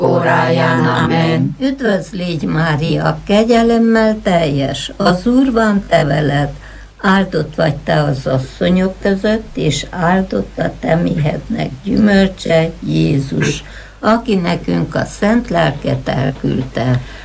óráján. Amen. Üdvözl légy, Mária, kegyelemmel teljes, az Úr van te veled, áldott vagy te az asszonyok között, és áldott a te méhednek gyümölcse, Jézus, aki nekünk a szent lelket elküldte.